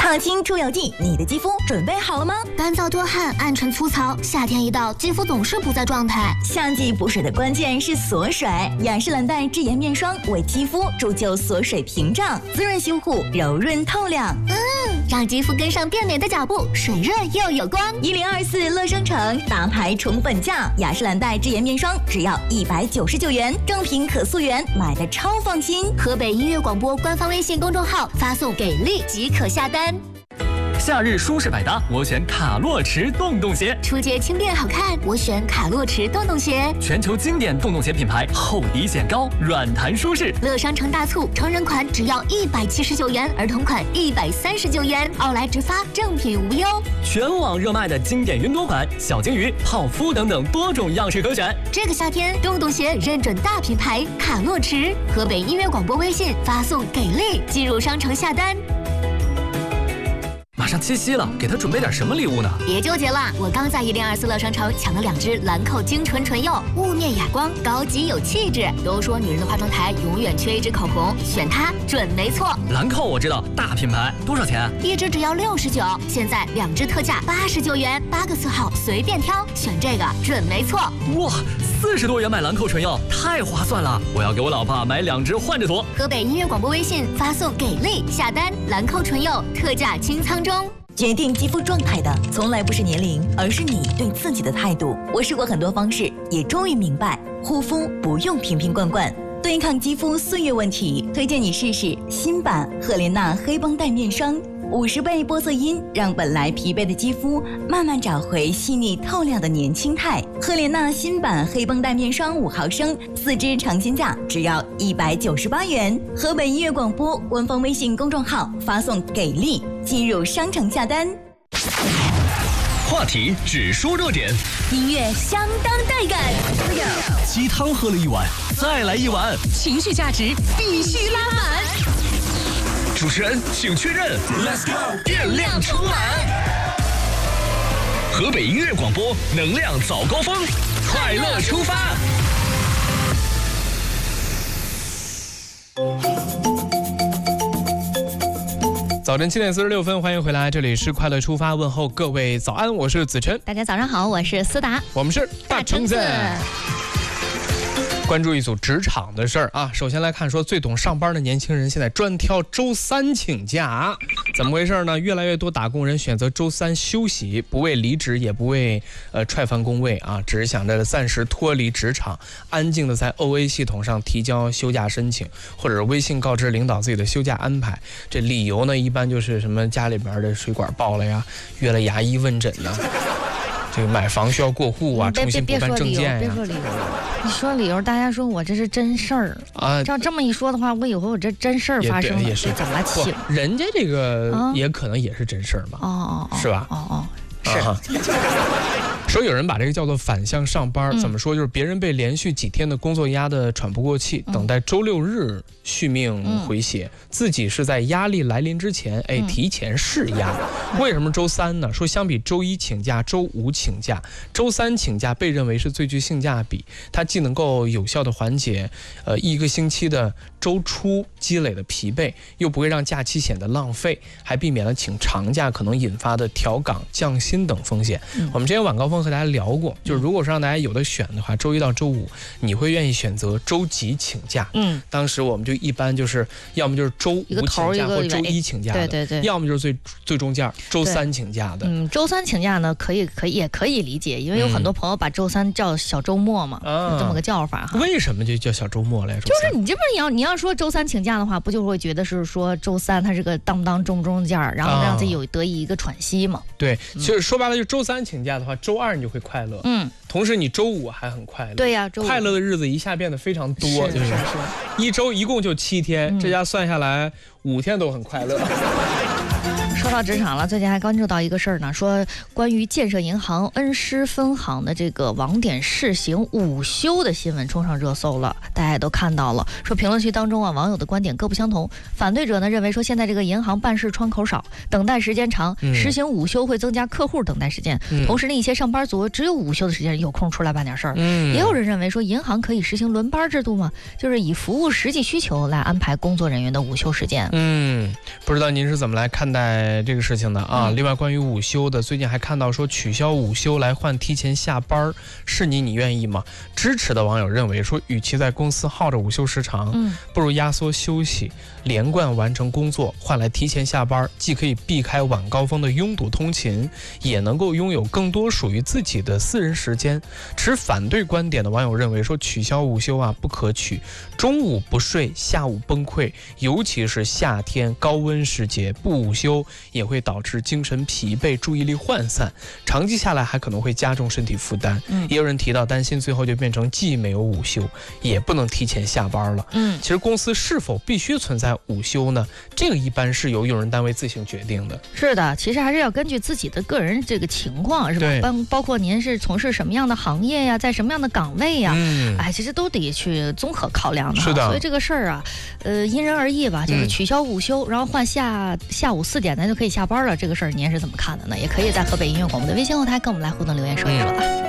抗菌除油剂，你的肌肤准备好了吗？ 干燥多汗、暗沉粗糙，夏天一到，肌肤总是不在状态。 夏季补水的关键是锁水，雅诗兰黛智妍面霜为肌肤铸就锁水屏障，滋润修护，柔润透亮。 让肌肤跟上变美的脚步，水润又有光。 1024乐商城大牌宠粉价，雅诗兰黛智妍面霜只要199元，正品可溯源，买的超放心。 河北音乐广播官方微信公众号发送给力即可下单。 夏日舒适百搭，我选卡洛驰洞洞鞋。 出街轻便好看，我选卡洛驰洞洞鞋。 全球经典洞洞鞋品牌，厚底显高，软弹舒适。 乐商城大促，成人款只要179元，儿童款139元，奥莱直发，正品无忧。 全网热卖的经典云朵款、小金鱼、泡芙等等多种样式可选。 这个夏天，洞洞鞋认准大品牌卡洛驰。河北音乐广播微信发送给力，进入商城下单。 马上七夕了，给他准备点什么礼物呢？ 别纠结了，我刚在1024乐商城抢了2支兰蔻精纯唇釉，雾面哑光，高级有气质。都说女人的化妆台永远缺一支口红，选它准没错。 兰蔻我知道，大品牌，多少钱 ？1支只要69，现在2支特价89元，8个色号随便挑，选这个准没错。 哇，40多元买兰蔻唇釉，太划算了！我要给我老婆买2支换着涂。 河北音乐广播微信发送给力下单，兰蔻唇釉特价清仓中。 决定肌肤状态的从来不是年龄，而是你对自己的态度。我试过很多方式，也终于明白，护肤不用瓶瓶罐罐。对抗肌肤岁月问题，推荐你试试新版赫莲娜黑绷带面霜，50倍玻色因，让本来疲惫的肌肤慢慢找回细腻透亮的年轻态。赫莲娜新版黑绷带面霜5毫升，4支尝鲜价只要198元。河北音乐广播官方微信公众号发送给力，进入商城下单。 话题只说热点， 音乐相当带感， 鸡汤喝了一碗，再来一碗， 情绪价值必须拉满。 主持人请确认 ，Let's go， 电量充满。河北音乐广播能量早高峰，快乐出发。 早晨7点46分，欢迎回来，这里是快乐出发，问候各位早安，我是子晨。 大家早上好，我是思达， 我们是大橙子。关注一组职场的事儿啊，首先来看说最懂上班的年轻人现在专挑周3请假，怎么回事呢？越来越多打工人选择周3休息，不为离职，也不为踹翻工位啊，只是想着暂时脱离职场，安静的在 OA 系统上提交休假申请，或者是微信告知领导自己的休假安排。这理由呢，一般就是什么家里边的水管爆了呀，约了牙医问诊呢。这个买房需要过户啊，重新补办证件呀。 别说理由，你说理由，大家说我这是真事儿啊。照这么一说的话，我以后我这真事儿发生了， 也是怎么请？ 人家这个也可能也是真事儿嘛，是吧？是。说有人把这个叫做反向上班，怎么说？就是别人被连续几天的工作压得喘不过气，等待周6日续命回血，自己是在压力来临之前，提前释压。为什么周3呢？说相比周1请假、周5请假，周3请假被认为是最具性价比，它既能够有效的缓解1个星期的周初积累的疲惫，又不会让假期显得浪费，还避免了请长假可能引发的调岗、降薪等风险。我们之前晚高峰和大家聊过，就是如果是让大家有的选的话，周1到周5，你会愿意选择周几请假？当时我们就一般就是要么就是周5请假或周1请假的， 对， 要么就是最中间周3请假的。 周3请假呢，也可以理解，因为有很多朋友把周3叫小周末嘛，这么个叫法哈。 为什么就叫小周末来着？ 就是你这不是你要说周3请假的话，不就会觉得是说周3它是个当中件儿，然后让自己得以一个喘息嘛。 对，就是说白了，就周3请假的话，周2你就会快乐，同时你周5还很快乐。 对呀， 快乐的日子一下变得非常多，就是一周一共就7天，这家算下来5天都很快乐。 说到职场了，最近还关注到一个事儿呢，说关于建设银行恩施分行的这个网点试行午休的新闻冲上热搜了，大家也都看到了。说评论区当中啊，网友的观点各不相同。反对者呢认为说，现在这个银行办事窗口少，等待时间长，实行午休会增加客户等待时间。同时呢，一些上班族只有午休的时间有空出来办点事儿。也有人认为说，银行可以实行轮班制度嘛，就是以服务实际需求来安排工作人员的午休时间。 不知道您是怎么来看待这个事情的啊？另外，关于午休的，最近还看到说取消午休来换提前下班，是你愿意吗？支持的网友认为说，与其在公司耗着午休时长，不如压缩休息，连贯完成工作，换来提前下班，既可以避开晚高峰的拥堵通勤，也能够拥有更多属于自己的私人时间。持反对观点的网友认为说，取消午休不可取，中午不睡，下午崩溃，尤其是夏天高温时节，不午休也会导致精神疲惫、注意力涣散，长期下来还可能会加重身体负担。也有人提到担心最后就变成既没有午休，也不能提前下班了。其实公司是否必须存在午休呢？这个一般是由用人单位自行决定的。 是的，其实还是要根据自己的个人这个情况，是吧？包括您是从事什么样的行业呀，在什么样的岗位呀，其实都得去综合考量的。 是的， 所以这个事儿因人而异吧，就是取消午休，然后换下午4点咱就可以下班了，这个事儿您是怎么看的呢？也可以在河北音乐广播的微信后台跟我们来互动留言说一说吧。